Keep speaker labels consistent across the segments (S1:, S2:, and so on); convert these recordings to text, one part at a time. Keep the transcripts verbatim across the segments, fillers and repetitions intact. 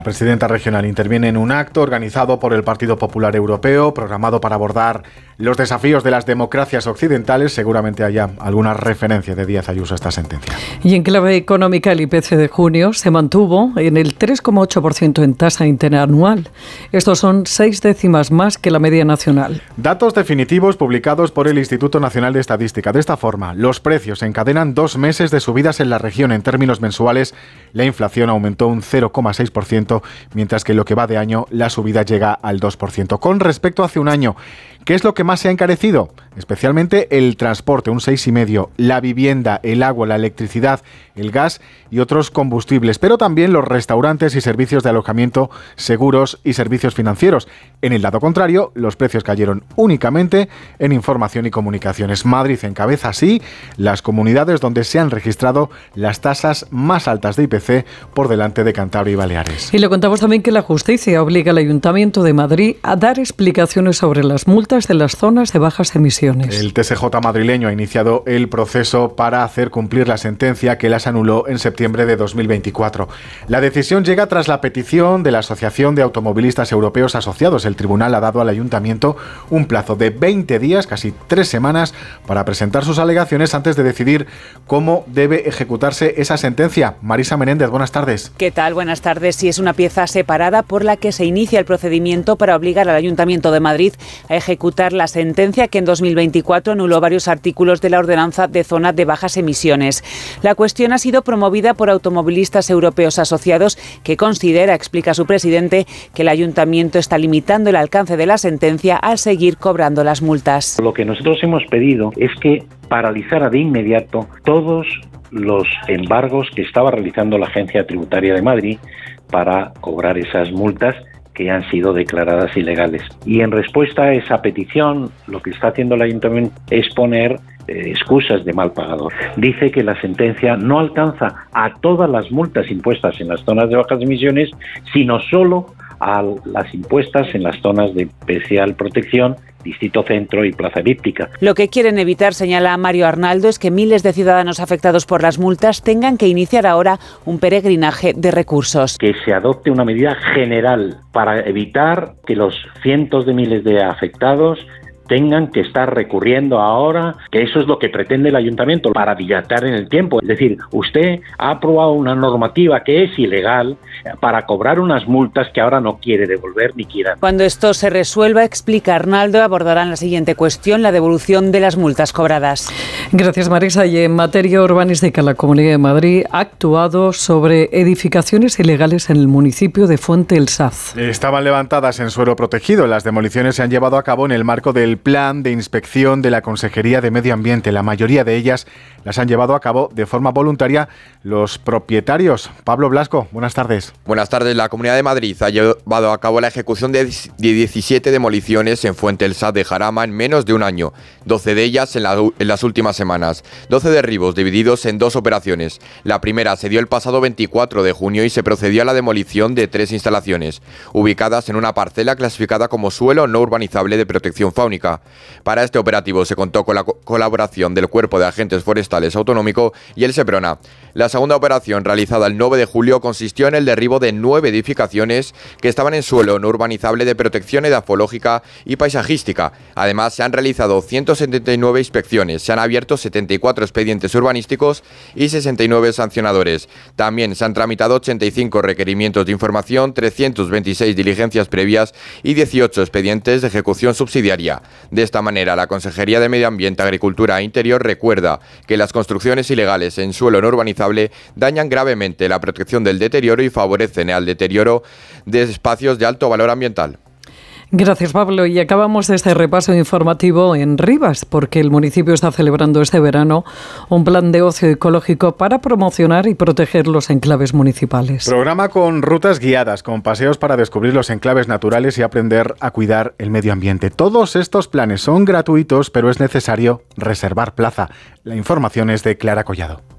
S1: La presidenta regional interviene en un acto organizado por el Partido Popular Europeo, programado para abordar los desafíos de las democracias occidentales. Seguramente haya alguna referencia de Díaz Ayuso a esta sentencia.
S2: Y en clave económica, el I P C de junio se mantuvo en el tres coma ocho por ciento en tasa interanual. Estos son seis décimas más que la media nacional.
S1: Datos definitivos publicados por el Instituto Nacional de Estadística. De esta forma, los precios encadenan dos meses de subidas en la región. En términos mensuales, la inflación aumentó un cero coma seis por ciento, mientras que en lo que va de año la subida llega al dos por ciento. Con respecto a hace un año, ¿qué es lo que más se ha encarecido? Especialmente el transporte, un seis coma cinco por ciento, la vivienda, el agua, la electricidad, el gas y otros combustibles, pero también los restaurantes y servicios de alojamiento, seguros y servicios financieros. En el lado contrario, los precios cayeron únicamente en información y comunicaciones. Madrid encabeza así las comunidades donde se han registrado las tasas más altas de I P C, por delante de Cantabria y Baleares.
S2: Y le contamos también que la justicia obliga al Ayuntamiento de Madrid a dar explicaciones sobre las multas de las zonas de bajas emisiones.
S1: El T S J madrileño ha iniciado el proceso para hacer cumplir la sentencia que las anuló en septiembre de dos mil veinticuatro. La decisión llega tras la petición de la Asociación de Automovilistas Europeos Asociados. El tribunal ha dado al Ayuntamiento un plazo de veinte días, casi tres semanas, para presentar sus alegaciones antes de decidir cómo debe ejecutarse esa sentencia. Marisa Menéndez, buenas tardes.
S3: ¿Qué tal? Buenas tardes. Sí, es una pieza separada por la que se inicia el procedimiento para obligar al Ayuntamiento de Madrid a ejecutar la sentencia que en dos mil veinticuatro anuló varios artículos de la ordenanza de zona de bajas emisiones. La cuestión ha sido promovida por Automovilistas Europeos Asociados, que considera, explica su presidente, que el Ayuntamiento está limitando el alcance de la sentencia al seguir cobrando las multas.
S4: Lo que nosotros hemos pedido es que paralizara de inmediato todos los embargos que estaba realizando la Agencia Tributaria de Madrid para cobrar esas multas que han sido declaradas ilegales. Y en respuesta a esa petición, lo que está haciendo el Ayuntamiento es poner eh, excusas de mal pagador. Dice que la sentencia no alcanza a todas las multas impuestas en las zonas de bajas emisiones, sino solo a las impuestas en las zonas de especial protección, Distrito Centro y Plaza Elíptica.
S3: Lo que quieren evitar, señala Mario Arnaldo, es que miles de ciudadanos afectados por las multas tengan que iniciar ahora un peregrinaje de recursos.
S4: Que se adopte una medida general para evitar que los cientos de miles de afectados tengan que estar recurriendo ahora, que eso es lo que pretende el Ayuntamiento, para dilatar en el tiempo. Es decir, usted ha aprobado una normativa que es ilegal para cobrar unas multas que ahora no quiere devolver ni quiera.
S3: Cuando esto se resuelva, explica Arnaldo, abordarán la siguiente cuestión, la devolución de las multas cobradas.
S2: Gracias, Marisa. Y en materia urbanística, la Comunidad de Madrid ha actuado sobre edificaciones ilegales en el municipio de Fuente el Saz.
S1: Estaban levantadas en suelo protegido. Las demoliciones se han llevado a cabo en el marco del plan de inspección de la Consejería de Medio Ambiente. La mayoría de ellas las han llevado a cabo de forma voluntaria los propietarios. Pablo Blasco, buenas tardes.
S5: Buenas tardes. La Comunidad de Madrid ha llevado a cabo la ejecución de diecisiete demoliciones en Fuente el Saz de Jarama en menos de un año, doce de ellas en, la, en las últimas semanas, doce derribos divididos en dos operaciones. La primera se dio el pasado veinticuatro de junio y se procedió a la demolición de tres instalaciones, ubicadas en una parcela clasificada como suelo no urbanizable de protección fáunica. Para este operativo se contó con la co- colaboración del Cuerpo de Agentes Forestales Autonómico y el SEPRONA. La segunda operación, realizada el nueve de julio, consistió en el derribo de nueve edificaciones que estaban en suelo no urbanizable de protección edafológica y paisajística. Además, se han realizado ciento setenta y nueve inspecciones, se han abierto setenta y cuatro expedientes urbanísticos y sesenta y nueve sancionadores. También se han tramitado ochenta y cinco requerimientos de información, trescientas veintiséis diligencias previas y dieciocho expedientes de ejecución subsidiaria. De esta manera, la Consejería de Medio Ambiente, Agricultura e Interior recuerda que las construcciones ilegales en suelo no urbanizable dañan gravemente la protección del deterioro y favorecen al deterioro de espacios de alto valor ambiental.
S2: Gracias, Pablo. Y acabamos este repaso informativo en Rivas, porque el municipio está celebrando este verano un plan de ocio ecológico para promocionar y proteger los enclaves municipales.
S1: Programa con rutas guiadas, con paseos para descubrir los enclaves naturales y aprender a cuidar el medio ambiente. Todos estos planes son gratuitos, pero es necesario reservar plaza. La información es de Clara Collado.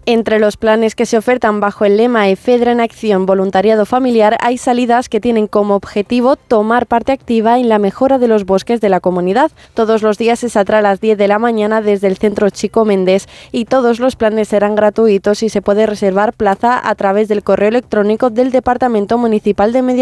S6: Entre los planes que se ofertan bajo el lema EFEDRA en Acción Voluntariado Familiar hay salidas que tienen como objetivo tomar parte activa en la mejora de los bosques de la comunidad. Todos los días se saldrá a las diez de la mañana desde el Centro Chico Méndez y todos los planes serán gratuitos y se puede reservar plaza a través del correo electrónico del Departamento Municipal de Medio